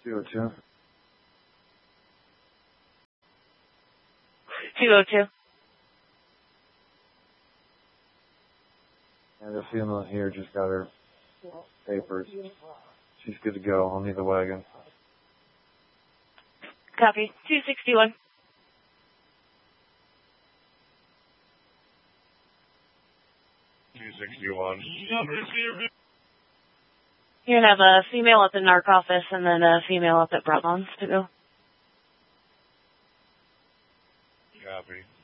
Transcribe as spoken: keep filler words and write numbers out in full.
two oh two. two oh two. And the female here just got her papers. She's good to go. I'll need the wagon. Copy. two sixty-one. two sixty-one. You're going to have a female up in narc office and then a female up at Broadlands to go. Copy.